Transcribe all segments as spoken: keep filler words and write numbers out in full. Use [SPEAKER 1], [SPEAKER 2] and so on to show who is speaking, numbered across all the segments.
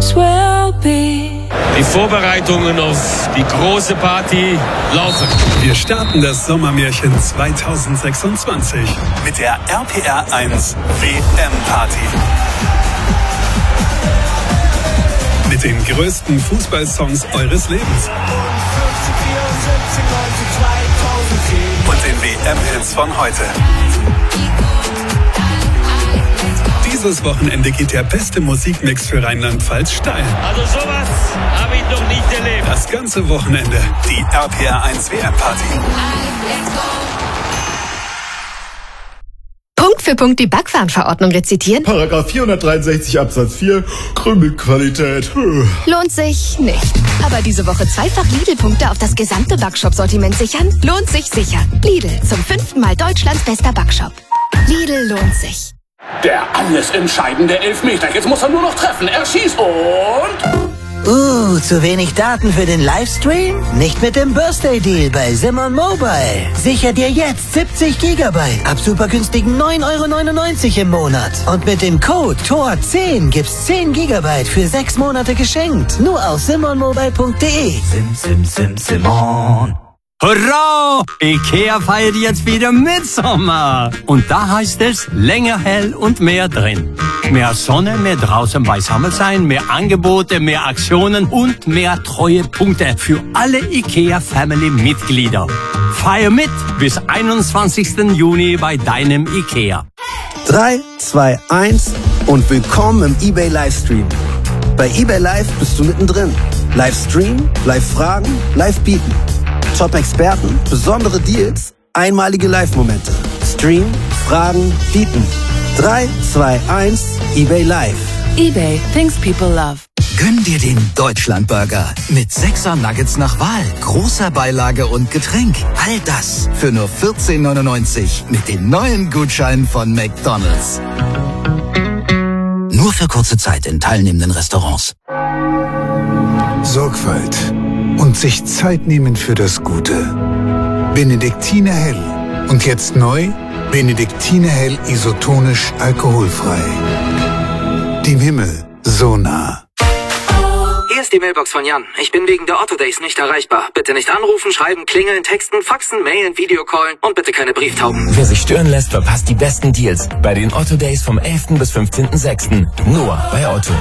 [SPEAKER 1] always will be.
[SPEAKER 2] Die Vorbereitungen auf die große Party laufen.
[SPEAKER 3] Wir starten das Sommermärchen zweitausendsechsundzwanzig mit der R P R eins W M-Party. Mit den größten Fußballsongs eures Lebens. Und den W M-Hits von heute. Dieses Wochenende geht der beste Musikmix für Rheinland-Pfalz steil.
[SPEAKER 2] Also sowas habe ich noch nicht erlebt.
[SPEAKER 3] Das ganze Wochenende die R P R eins W M-Party.
[SPEAKER 4] Punkt für Punkt die Backwarenverordnung rezitieren?
[SPEAKER 5] Paragraph vierhundertdreiundsechzig Absatz vier, Krümelqualität.
[SPEAKER 4] Lohnt sich nicht. Aber diese Woche zweifach Lidl-Punkte auf das gesamte Backshop-Sortiment sichern? Lohnt sich sicher. Lidl, zum fünften Mal Deutschlands bester Backshop. Lidl lohnt sich.
[SPEAKER 6] Der alles entscheidende Elfmeter. Jetzt muss er nur noch treffen. Er schießt und...
[SPEAKER 7] Uh, zu wenig Daten für den Livestream? Nicht mit dem Birthday Deal bei Simon Mobile. Sicher dir jetzt siebzig Gigabyte ab super günstigen neun Euro neunundneunzig im Monat. Und mit dem Code T O R zehn gibt's zehn Gigabyte für sechs Monate geschenkt. Nur auf simonmobile punkt de.
[SPEAKER 8] Sim, sim, sim, Simon. Hurra! Ikea feiert jetzt wieder Mitsommer. Und da heißt es länger hell und mehr drin. Mehr Sonne, mehr draußen beisammen sein, mehr Angebote, mehr Aktionen und mehr Treuepunkte für alle Ikea-Family-Mitglieder. Feier mit bis einundzwanzigsten Juni bei deinem Ikea.
[SPEAKER 9] drei, zwei, eins und willkommen im eBay Livestream. Bei eBay Live bist du mittendrin. Livestream, Live-Fragen, Live-Bieten. Top-Experten, besondere Deals, einmalige Live-Momente. Stream, Fragen, Bieten. drei, zwei, eins, eBay Live.
[SPEAKER 1] eBay, things people love.
[SPEAKER 10] Gönn dir den Deutschlandburger mit sechser Nuggets nach Wahl, großer Beilage und Getränk. All das für nur vierzehn neunundneunzig mit den neuen Gutscheinen von McDonald's. Nur für kurze Zeit in teilnehmenden Restaurants.
[SPEAKER 11] Sorgfalt und sich Zeit nehmen für das Gute. Benediktiner Hell. Und jetzt neu, Benediktiner Hell isotonisch alkoholfrei. Dem Himmel so nah.
[SPEAKER 12] Hier ist die Mailbox von Jan. Ich bin wegen der Otto Days nicht erreichbar. Bitte nicht anrufen, schreiben, klingeln, texten, faxen, mailen, Videocallen und bitte keine Brieftauben.
[SPEAKER 13] Wer sich stören lässt, verpasst die besten Deals bei den Otto Days vom elften bis fünfzehnten sechsten Nur bei Otto.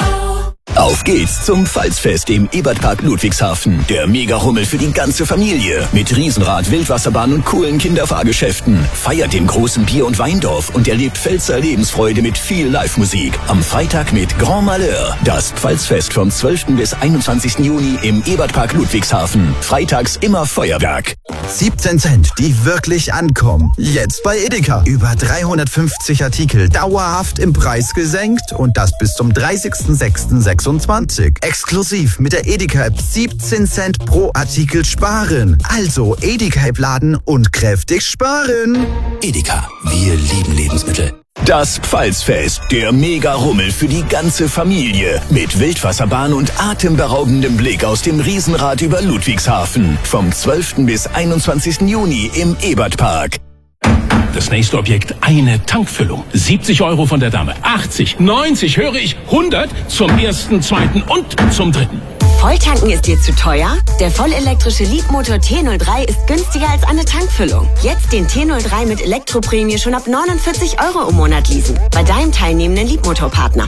[SPEAKER 14] Auf geht's zum Pfalzfest im Ebertpark Ludwigshafen. Der Mega-Hummel für die ganze Familie. Mit Riesenrad, Wildwasserbahn und coolen Kinderfahrgeschäften. Feiert den großen Bier- und Weindorf und erlebt Pfälzer Lebensfreude mit viel Live-Musik. Am Freitag mit Grand Malheur. Das Pfalzfest vom zwölften bis einundzwanzigsten Juni im Ebertpark Ludwigshafen. Freitags immer Feuerwerk.
[SPEAKER 15] siebzehn Cent, die wirklich ankommen. Jetzt bei Edeka. Über dreihundertfünfzig Artikel dauerhaft im Preis gesenkt und das bis zum dreißigsten sechsten sechsundzwanzig. Exklusiv mit der Edeka-App siebzehn Cent pro Artikel sparen. Also Edeka-App laden und kräftig sparen.
[SPEAKER 14] Edeka, wir lieben Lebensmittel. Das Pfalzfest, der Mega-Rummel für die ganze Familie. Mit Wildwasserbahn und atemberaubendem Blick aus dem Riesenrad über Ludwigshafen. Vom zwölften bis einundzwanzigsten Juni im Ebertpark.
[SPEAKER 6] Das nächste Objekt, eine Tankfüllung. siebzig Euro von der Dame. achtzig, neunzig, höre ich, hundert zum ersten, zweiten und zum dritten.
[SPEAKER 16] Volltanken ist dir zu teuer? Der vollelektrische Leapmotor T null drei ist günstiger als eine Tankfüllung. Jetzt den T null drei mit Elektroprämie schon ab neunundvierzig Euro im Monat leasen. Bei deinem teilnehmenden Leapmotor-Partner.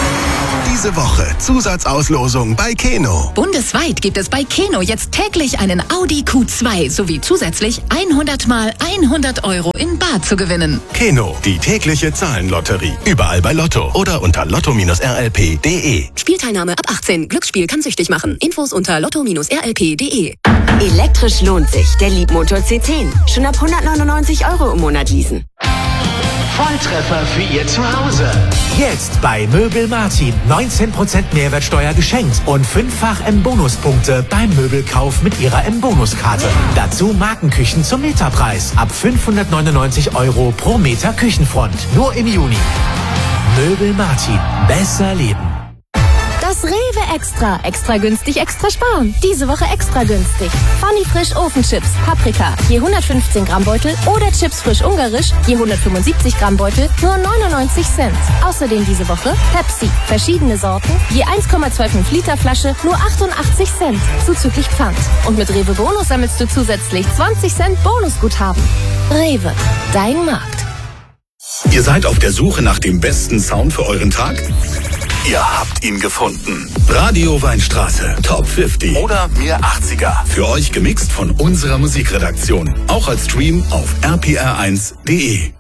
[SPEAKER 15] Diese Woche Zusatzauslosung bei Keno.
[SPEAKER 17] Bundesweit gibt es bei Keno jetzt täglich einen Audi Q zwei sowie zusätzlich hundert mal hundert Euro in bar zu gewinnen.
[SPEAKER 15] Keno, die tägliche Zahlenlotterie. Überall bei Lotto oder unter lotto R L P punkt de.
[SPEAKER 17] Spielteilnahme ab achtzehn. Glücksspiel kann süchtig machen. Infos unter lotto R L P punkt de.
[SPEAKER 16] Elektrisch lohnt sich. Der Leapmotor C zehn. Schon ab hundertneunundneunzig Euro im Monat leasen.
[SPEAKER 18] Volltreffer für Ihr Zuhause. Jetzt bei Möbel Martin. neunzehn Prozent Mehrwertsteuer geschenkt und fünffach M-Bonuspunkte beim Möbelkauf mit Ihrer M-Bonuskarte. Dazu Markenküchen zum Meterpreis. Ab fünfhundertneunundneunzig Euro pro Meter Küchenfront. Nur im Juni. Möbel Martin. Besser leben.
[SPEAKER 4] Das Rewe Extra. Extra günstig, extra sparen. Diese Woche extra günstig. Funny Frisch Ofenchips, Paprika, je hundertfünfzehn Gramm Beutel oder Chips frisch ungarisch, je hundertfünfundsiebzig Gramm Beutel, nur neunundneunzig Cent. Außerdem diese Woche Pepsi, verschiedene Sorten, je eins Komma fünfundzwanzig Liter Flasche, nur achtundachtzig Cent, zuzüglich Pfand. Und mit Rewe Bonus sammelst du zusätzlich zwanzig Cent Bonusguthaben. Rewe, dein Markt.
[SPEAKER 3] Ihr seid auf der Suche nach dem besten Sound für euren Tag? Ihr habt ihn gefunden. Radio Weinstraße, Top fünfzig oder Mir achtziger. Für euch gemixt von unserer Musikredaktion. Auch als Stream auf r p r eins punkt d e.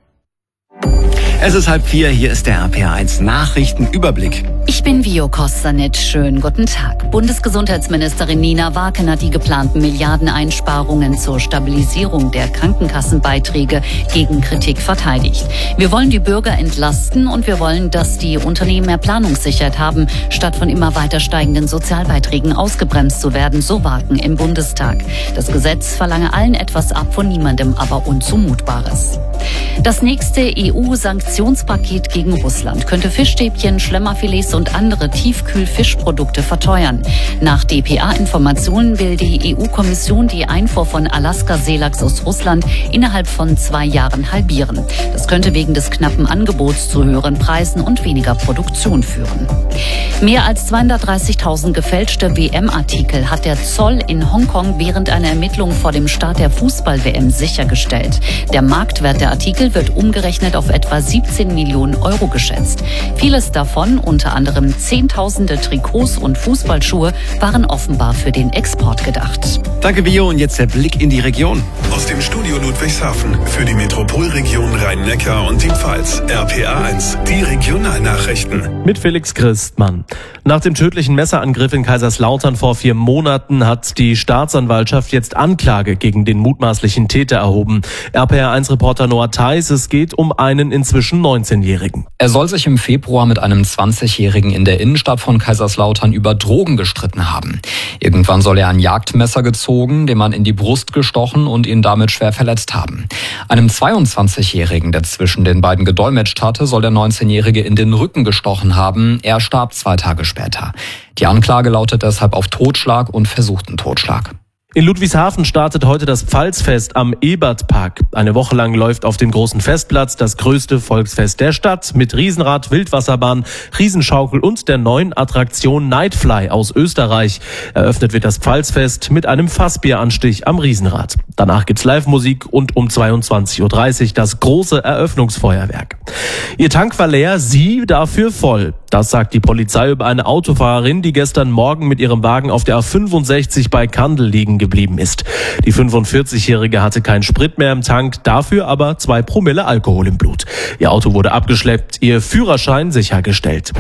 [SPEAKER 19] Es ist halb vier, hier ist der R P R eins Nachrichtenüberblick.
[SPEAKER 20] Ich bin Vio Kosanic. Schönen guten Tag. Bundesgesundheitsministerin Nina Waken hat die geplanten Milliardeneinsparungen zur Stabilisierung der Krankenkassenbeiträge gegen Kritik verteidigt. Wir wollen die Bürger entlasten und wir wollen, dass die Unternehmen mehr Planungssicherheit haben, statt von immer weiter steigenden Sozialbeiträgen ausgebremst zu werden, so Waken im Bundestag. Das Gesetz verlange allen etwas ab, von niemandem aber Unzumutbares. Das nächste E U-Sanktionspaket gegen Russland könnte Fischstäbchen, Schlemmerfilets und andere Tiefkühlfischprodukte verteuern. Nach D P A-Informationen will die E U-Kommission die Einfuhr von Alaska-Seelachs aus Russland innerhalb von zwei Jahren halbieren. Das könnte wegen des knappen Angebots zu höheren Preisen und weniger Produktion führen. Mehr als zweihundertdreißigtausend gefälschte W M-Artikel hat der Zoll in Hongkong während einer Ermittlung vor dem Start der Fußball-W M sichergestellt. Der Marktwert der Artikel wird umgerechnet auf etwa siebzehn Millionen Euro geschätzt. Vieles davon, unter anderem Zehntausende Trikots und Fußballschuhe, waren offenbar für den Export gedacht.
[SPEAKER 19] Danke, Bio. Und jetzt der Blick in die Region.
[SPEAKER 3] Aus dem Studio Ludwigshafen für die Metropolregion Rhein-Neckar und die Pfalz. R P R eins, die Regionalnachrichten.
[SPEAKER 21] Mit Felix Christmann. Nach dem tödlichen Messerangriff in Kaiserslautern vor vier Monaten hat die Staatsanwaltschaft jetzt Anklage gegen den mutmaßlichen Täter erhoben. R P R eins Reporter Noah Theis, es geht um einen inzwischen neunzehnjährigen.
[SPEAKER 22] Er soll sich im Februar mit einem zwanzigjährigen in der Innenstadt von Kaiserslautern über Drogen gestritten haben. Irgendwann soll er ein Jagdmesser gezogen, dem man in die Brust gestochen und ihn damit schwer verletzt haben. Einem zweiundzwanzigjährigen, der zwischen den beiden gedolmetscht hatte, soll der neunzehnjährige in den Rücken gestochen haben. Er starb zwei Tage später. Die Anklage lautet deshalb auf Totschlag und versuchten Totschlag.
[SPEAKER 21] In Ludwigshafen startet heute das Pfalzfest am Ebertpark. Eine Woche lang läuft auf dem großen Festplatz das größte Volksfest der Stadt mit Riesenrad, Wildwasserbahn, Riesenschaukel und der neuen Attraktion Nightfly aus Österreich. Eröffnet wird das Pfalzfest mit einem Fassbieranstich am Riesenrad. Danach gibt's Live-Musik und um zweiundzwanzig Uhr dreißig das große Eröffnungsfeuerwerk. Ihr Tank war leer, sie dafür voll. Das sagt die Polizei über eine Autofahrerin, die gestern Morgen mit ihrem Wagen auf der A fünfundsechzig bei Kandel liegen geblieben ist. Die fünfundvierzigjährige hatte keinen Sprit mehr im Tank, dafür aber zwei Promille Alkohol im Blut. Ihr Auto wurde abgeschleppt, ihr Führerschein sichergestellt.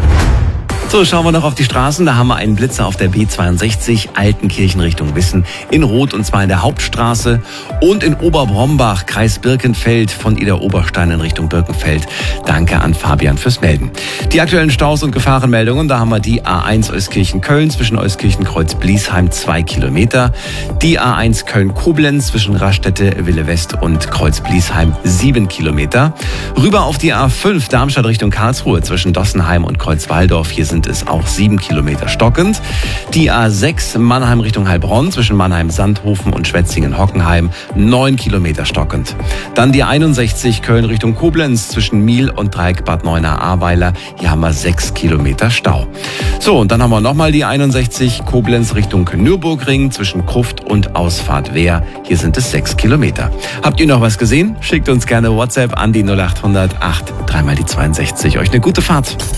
[SPEAKER 19] So, schauen wir noch auf die Straßen. Da haben wir einen Blitzer auf der B zweiundsechzig, Altenkirchen Richtung Wissen, in Rot, und zwar in der Hauptstraße, und in Oberbrombach, Kreis Birkenfeld, von Ida Oberstein in Richtung Birkenfeld. Danke an Fabian fürs Melden. Die aktuellen Staus und Gefahrenmeldungen, da haben wir die A eins Euskirchen-Köln zwischen Euskirchen-Kreuz-Bliesheim zwei Kilometer, die A eins Köln-Koblenz zwischen Raststätte, Wille West und Kreuz-Bliesheim sieben Kilometer. Rüber auf die A fünf Darmstadt Richtung Karlsruhe zwischen Dossenheim und Kreuzwaldorf, hier sind es auch sieben Kilometer stockend. Die A sechs Mannheim Richtung Heilbronn zwischen Mannheim-Sandhofen und Schwetzingen-Hockenheim neun Kilometer stockend. Dann die einundsechzig Köln Richtung Koblenz zwischen Miel und Dreieck Bad Neuenahr-Ahrweiler. Hier haben wir sechs Kilometer Stau. So, und dann haben wir nochmal die einundsechzig Koblenz Richtung Nürburgring zwischen Kruft und Ausfahrt Wehr. Hier sind es sechs Kilometer. Habt ihr noch was gesehen? Schickt uns gerne WhatsApp an die null acht hundert acht, dreimal die zweiundsechzig. Euch eine gute Fahrt.